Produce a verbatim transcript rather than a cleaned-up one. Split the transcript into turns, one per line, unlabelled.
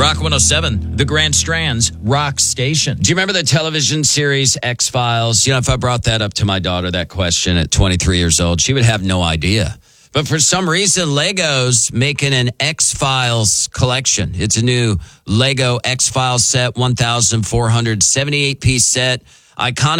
Rock one oh seven, the Grand Strand's Rock Station. Do you remember the television series X-Files? You know, if I brought that up to my daughter, that question at twenty-three years old, she would have no idea. But for some reason, Lego's making an X-Files collection. It's a new Lego X-Files set, one thousand four hundred seventy-eight piece set. Iconic